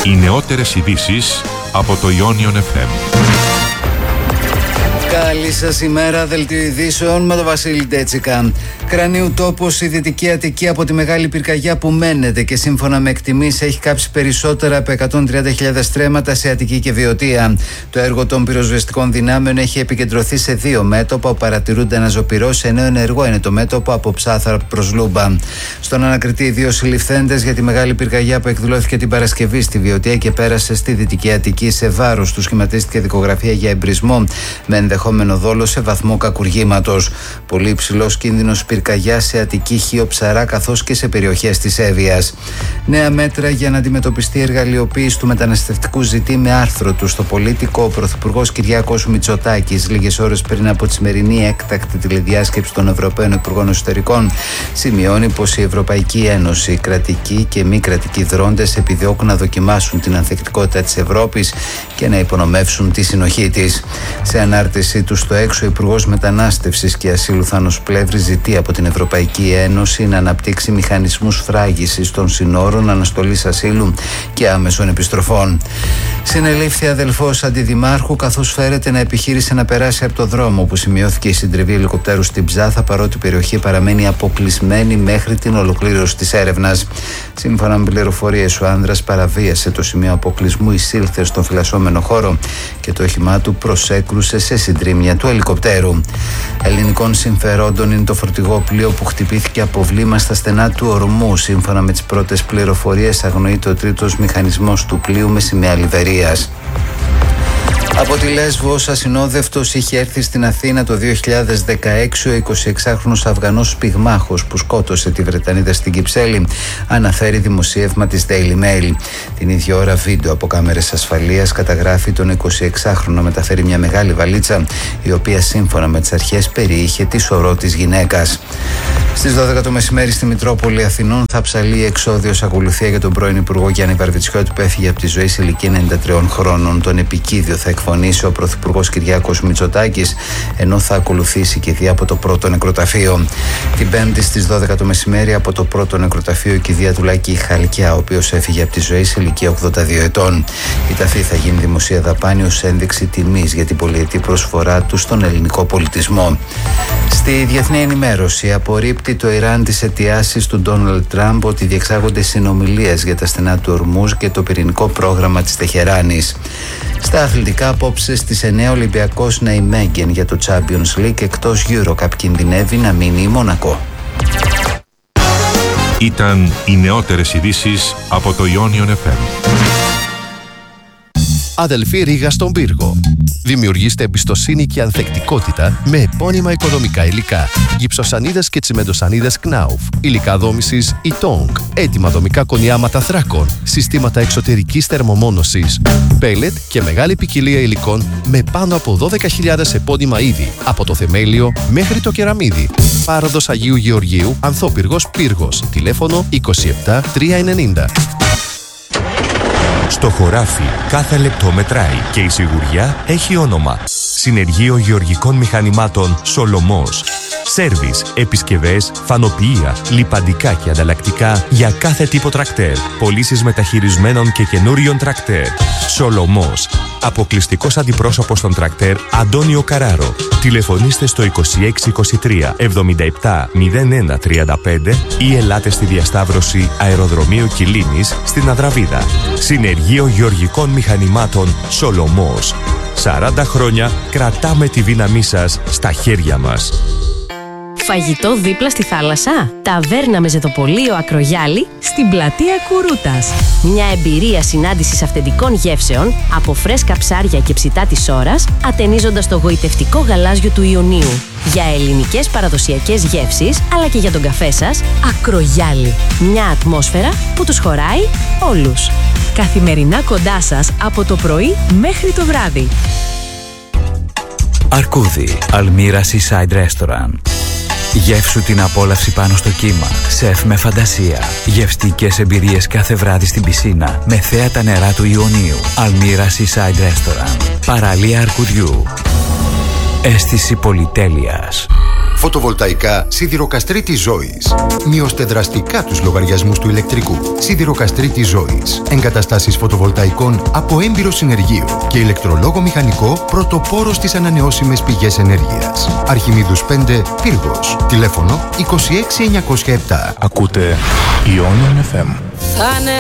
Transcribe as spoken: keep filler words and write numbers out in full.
Οι νεότερες ειδήσεις από το Ionion εφ εμ. Καλή σας ημέρα, δελτίο ειδήσεων με τον Βασίλη Ντέτσικα. Κρανίου τόπος η Δυτική Αττική από τη μεγάλη πυρκαγιά που μένεται και σύμφωνα με εκτιμήσεις έχει κάψει περισσότερα από εκατόν τριάντα χιλιάδες στρέμματα σε Αττική και Βιωτία. Το έργο των πυροσβεστικών δυνάμεων έχει επικεντρωθεί σε δύο μέτωπα που παρατηρούνται αναζωπυρώσεις, ενώ ενεργό είναι το μέτωπο από Ψάθαρα προς Λούμπα. Στον ανακριτή, οι δύο συλληφθέντες για τη μεγάλη πυρκαγιά που εκδηλώθηκε την Παρασκευή στη Βιωτία και πέρασε στη Δυτική Αττική, σε βάρος του σχηματίστηκε δικογραφία για εμπρισμό με ενδεχόμενο δόλο σε βαθμό κακουργήματος. Πολύ υψηλός κίνδυνος πυρκαγιά σε Αττική, Χίο, Ψαρά καθώς και σε περιοχές της Εύβοιας. Νέα μέτρα για να αντιμετωπιστεί η εργαλειοποίηση του μεταναστευτικού ζητεί με άρθρο του στο Πολίτικο ο Πρωθυπουργός Κυριάκος Μητσοτάκης, λίγες ώρες πριν από τη σημερινή έκτακτη τηλεδιάσκεψη των Ευρωπαίων Υπουργών Εσωτερικών. Σημειώνει πως η Ευρωπαϊκή Ένωση, οι κρατικοί και μη κρατικοί δρόντες επιδιώκουν να δοκιμάσουν την ανθεκτικότητα της Ευρώπης και να υπονομεύσουν τη συνοχή της. Σε ανάρτησή του στο έξω, ο Υπουργός Μετανάστευσης και Ασύλου Θάνος Πλεύρης ζητεί από την Ευρωπαϊκή Ένωση να αναπτύξει μηχανισμούς φράγισης των συνόρων, αναστολής ασύλου και άμεσων επιστροφών. Συνελήφθη αδελφός αντιδημάρχου καθώς φέρεται να επιχείρησε να περάσει από το δρόμο που σημειώθηκε η συντριβή ελικοπτέρου στην Ψάθα, παρότι η περιοχή παραμένει αποκλεισμένη μέχρι την ολοκλήρωση της έρευνας. Σύμφωνα με πληροφορίες, ο άνδρας παραβίασε το σημείο αποκλεισμού, εισήλθε στον φυλασσόμενο χώρο και το όχημά του προσέκρουσε σε συντρίμμια του ελικοπτέρου. Ελληνικών συμφερόντων είναι το φορτηγό πλοίο που χτυπήθηκε από βλήμα στα στενά του Ορμού. Σύμφωνα με τις πρώτες πληροφορίες, αγνοείται ο τρίτος μηχανισμός του πλοίου με σημαία Λιβερίας. Από τη Λέσβο, ως ασυνόδευτος είχε έρθει στην Αθήνα το δύο χιλιάδες δεκαέξι ο εικοσιεξάχρονος Αφγανός πυγμάχος που σκότωσε τη Βρετανίδα στην Κυψέλη, αναφέρει δημοσίευμα της Daily Mail. Την ίδια ώρα, βίντεο από κάμερες ασφαλείας καταγράφει τον εικοσιεξάχρονο μεταφέρει μια μεγάλη βαλίτσα, η οποία σύμφωνα με τις αρχές περιείχε τη σωρό της γυναίκας. Στις δώδεκα το μεσημέρι στη Μητρόπολη Αθηνών θα ψαλεί εξώδιος ακολουθία για τον πρώην Υπουργό Γιάννη Βαρβιτσιώτη που έφυγε από τη ζωή σε ηλικία ενενήντα τριών χρόνων. Τον επικίδιο θα εκφωνήσει ο Πρωθυπουργός Κυριάκος Μητσοτάκης, ενώ θα ακολουθήσει κηδεία από το πρώτο νεκροταφείο. Την Πέμπτη στις δώδεκα το μεσημέρι από το πρώτο νεκροταφείο η κηδεία του Λάκη Χαλκιά, ο οποίος έφυγε από τη ζωή σε ηλικία ογδόντα δύο ετών. Η ταφή θα γίνει δημοσία δαπάνη ως ένδειξη τιμής για την πολυετή προσφορά του στον ελληνικό πολιτισμό. Στη διεθνή ενημέρωση, απορρίπτει το Ιράν τις αιτιάσεις του Ντόναλντ Τραμπ ότι διεξάγονται συνομιλίες για τα στενά του Ορμούζ και το πυρηνικό πρόγραμμα της Τεχεράνης. Στα αθλητικά, απόψε στις εννιά Ολυμπιακός Ναϊμέγγεν για το Champions League, εκτός EuroCup κινδυνεύει να μείνει η Μονακό. Ήταν οι νεότερες ειδήσεις από το Ionion εφ εμ. Αδελφή Ρήγα στον Πύργο. Δημιουργήστε εμπιστοσύνη και ανθεκτικότητα με επώνυμα οικοδομικά υλικά. Γυψοσανίδες και τσιμεντοσανίδες Knauf. Υλικά δόμησης Itong. Έτοιμα δομικά κονιάματα θράκων. Συστήματα εξωτερικής θερμομόνωσης. Πέλετ και μεγάλη ποικιλία υλικών με πάνω από δώδεκα χιλιάδες επώνυμα είδη. Από το θεμέλιο μέχρι το κεραμίδι. Πάροδος Αγίου Γεωργίου, Ανθόπυργος Πύργος. Τηλέφωνο είκοσι επτά τριακόσια ενενήντα. Στο χωράφι κάθε λεπτό μετράει και η σιγουριά έχει όνομα. Συνεργείο Γεωργικών Μηχανημάτων Σολομός. Σέρβις, επισκευές, φανοποιεία, λιπαντικά και ανταλλακτικά για κάθε τύπο τρακτέρ. Πωλήσεις μεταχειρισμένων και καινούριων τρακτέρ. Σολομός. Αποκλειστικός αντιπρόσωπος των τρακτέρ Αντώνιο Καράρο. Τηλεφωνήστε στο είκοσι έξι είκοσι τρία εβδομήντα επτά μηδέν ένα τριάντα πέντε ή ελάτε στη διασταύρωση Αεροδρομίου Κιλίνης στην Αδραβίδα. Συνεργείο Γεωργικών Μηχανημάτων Σολομός. σαράντα χρόνια κρατάμε τη δύναμή σας στα χέρια μας. Φαγητό δίπλα στη θάλασσα. Ταβέρνα με ζετοπολείο Ακρογιάλη στην πλατεία Κουρούτας. Μια εμπειρία συνάντησης αυθεντικών γεύσεων από φρέσκα ψάρια και ψητά της ώρας, ατενίζοντας το γοητευτικό γαλάζιο του Ιωνίου. Για ελληνικές παραδοσιακές γεύσεις, αλλά και για τον καφέ σας, Ακρογιάλη. Μια ατμόσφαιρα που τους χωράει όλους. Καθημερινά κοντά σας από το πρωί μέχρι το βράδυ. Αρκούδι, Αλμύρα Seaside Restaurant. Γεύσου την απόλαυση πάνω στο κύμα. Σεφ με φαντασία. Γευστικές εμπειρίες κάθε βράδυ στην πισίνα με θέα τα νερά του Ιωνίου. Αλμύρα Seaside Restaurant. Παραλία Αρκουδιού. Αίσθηση πολυτέλειας. Φωτοβολταϊκά Σιδηροκαστρίτης Ζώης. Μειώστε δραστικά τους λογαριασμούς του ηλεκτρικού. Σιδηροκαστρίτης Ζώης. Εγκαταστάσεις φωτοβολταϊκών από έμπειρο συνεργείο και ηλεκτρολόγο μηχανικό πρωτοπόρο στις ανανεώσιμες πηγές ενέργειας. Αρχιμίδους πέντε, Πύργος. Τηλέφωνο είκοσι έξι εννιακόσια επτά. Ακούτε Ionian εφ εμ.